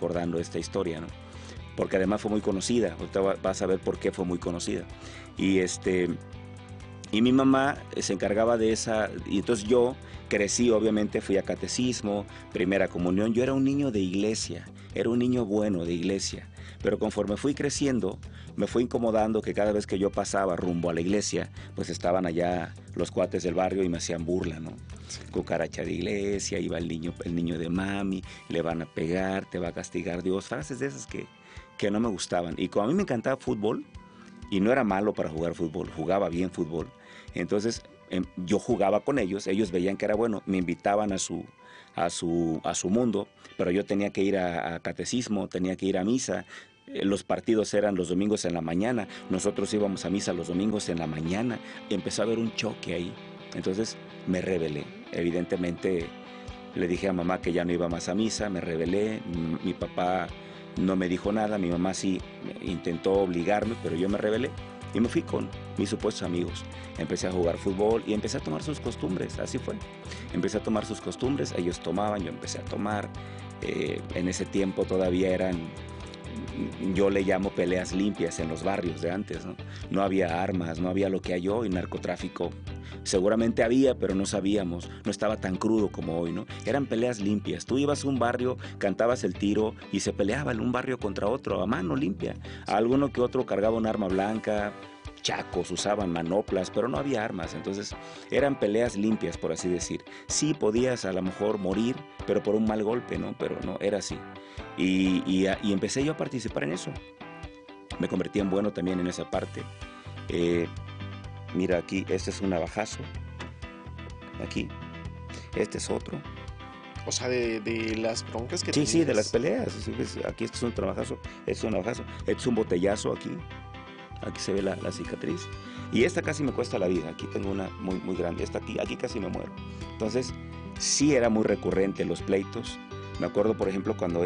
recordando esta historia, ¿no? Porque además fue muy conocida, ahorita vas a ver por qué fue muy conocida. Y y mi mamá se encargaba de esa, y entonces yo crecí, obviamente fui a catecismo, primera comunión, yo era un niño de iglesia, era un niño bueno de iglesia, pero conforme fui creciendo, me fue incomodando que cada vez que yo pasaba rumbo a la iglesia, pues estaban allá los cuates del barrio y me hacían burla, ¿no? Cucaracha de iglesia, iba el niño de mami, le van a pegar, te va a castigar Dios, frases de esas que no me gustaban. Y como a mí me encantaba fútbol, y no era malo para jugar fútbol, jugaba bien fútbol. Entonces yo jugaba con ellos veían que era bueno, me invitaban a su mundo, pero yo tenía que ir a catecismo, tenía que ir a misa. Los partidos eran los domingos en la mañana, nosotros íbamos a misa los domingos en la mañana, empezó a haber un choque ahí. Entonces me rebelé, evidentemente le dije a mamá que ya no iba más a misa, me rebelé, mi papá no me dijo nada, mi mamá sí intentó obligarme, pero yo me rebelé y me fui con mis supuestos amigos. Empecé a jugar fútbol y empecé a tomar sus costumbres, así fue. Empecé a tomar sus costumbres, ellos tomaban, yo empecé a tomar. En ese tiempo todavía eran, yo le llamo peleas limpias en los barrios de antes, ¿no? No había armas, no había lo que hay hoy, narcotráfico. Seguramente había, pero no sabíamos, no estaba tan crudo como hoy, ¿no? Eran peleas limpias. Tú ibas a un barrio, cantabas el tiro y se peleaba un barrio contra otro a mano limpia. Alguno que otro cargaba un arma blanca, chacos, usaban manoplas, pero no había armas. Entonces eran peleas limpias, por así decir. Sí podías a lo mejor morir, pero por un mal golpe, ¿no? Pero no, era así. Y empecé yo a participar en eso. Me convertí en bueno también en esa parte. Mira aquí, este es un navajazo. Aquí. Este es otro. O sea, de las broncas que Sí, tenías. sí, de las peleas. Aquí este es un navajazo, este es un navajazo. Este es un botellazo aquí. Aquí se ve la cicatriz. Y esta casi me cuesta la vida. Aquí tengo una muy grande. Esta aquí casi me muero. Entonces, sí era muy recurrente los pleitos. Me acuerdo, por ejemplo, cuando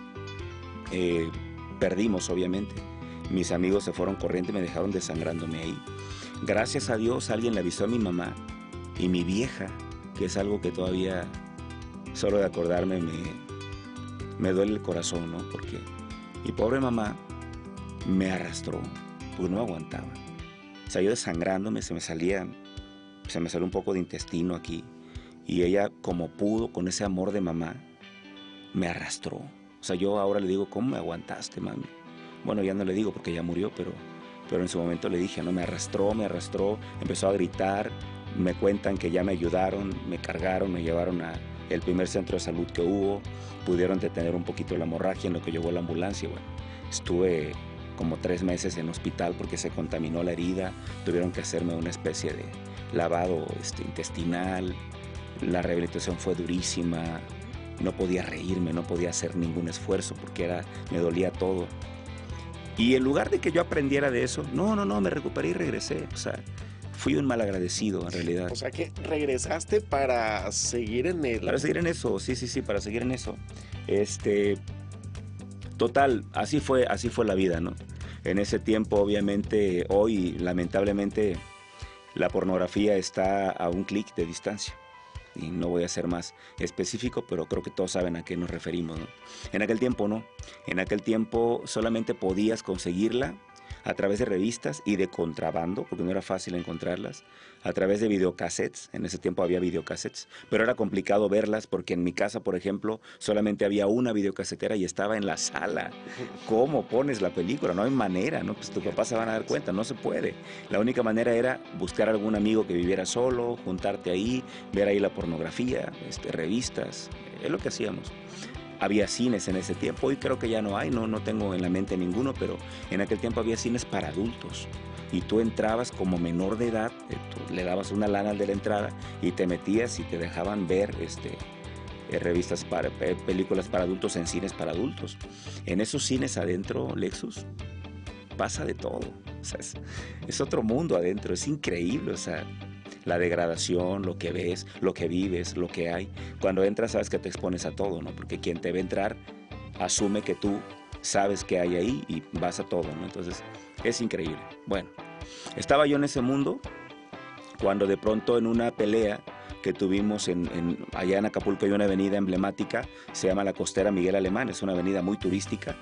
perdimos, obviamente. Mis amigos se fueron corriendo y me dejaron desangrándome ahí. Gracias a Dios alguien le avisó a mi mamá y mi vieja, que es algo que todavía, solo de acordarme, me duele el corazón, ¿no? Porque mi pobre mamá me arrastró, porque no aguantaba. O sea, yo desangrándome, se me salió un poco de intestino aquí. Y ella, como pudo, con ese amor de mamá, me arrastró. O sea, yo ahora le digo, ¿cómo me aguantaste, mami? Bueno, ya no le digo porque ya murió, pero en su momento le dije, no, me arrastró, empezó a gritar. Me cuentan que ya me ayudaron, me cargaron, me llevaron a el primer centro de salud que hubo. Pudieron detener un poquito la hemorragia en lo que llegó la ambulancia. Bueno, estuve como 3 meses en hospital porque se contaminó la herida. Tuvieron que hacerme una especie de lavado intestinal. La rehabilitación fue durísima. No podía reírme, no podía hacer ningún esfuerzo porque me dolía todo. Y en lugar de que yo aprendiera de eso, no, me recuperé y regresé. O sea, fui un malagradecido en realidad. O sea que regresaste para seguir en el... Para seguir en eso, sí, para seguir en eso. Total, así fue la vida, ¿no? En ese tiempo, obviamente, hoy, lamentablemente, la pornografía está a un clic de distancia. Y no voy a ser más específico, pero creo que todos saben a qué nos referimos, ¿no? En aquel tiempo no. En aquel tiempo solamente podías conseguirla a través de revistas y de contrabando, porque no era fácil encontrarlas, a través de videocassettes. En ese tiempo había videocassettes, pero era complicado verlas porque en mi casa, por ejemplo, solamente había una videocasetera y estaba en la sala. ¿Cómo pones la película? No hay manera, ¿no? Pues tus papás se van a dar cuenta, no se puede. La única manera era buscar algún amigo que viviera solo, juntarte ahí, ver ahí la pornografía, revistas, es lo que hacíamos. Había cines en ese tiempo, hoy creo que ya no hay, no tengo en la mente ninguno, pero en aquel tiempo había cines para adultos. Y tú entrabas como menor de edad, tú le dabas una lana al de la entrada y te metías y te dejaban ver revistas películas para adultos en cines para adultos. En esos cines adentro, Lexus, pasa de todo. O sea, es otro mundo adentro, es increíble, o sea, la degradación, lo que ves, lo que vives, lo que hay. Cuando entras sabes que te expones a todo, ¿no? Porque quien te ve entrar asume que tú sabes qué hay ahí y vas a todo, ¿no? Entonces es increíble. Bueno, estaba yo en ese mundo cuando de pronto en una pelea que tuvimos allá en Acapulco hay una avenida emblemática, se llama la Costera Miguel Alemán, es una avenida muy turística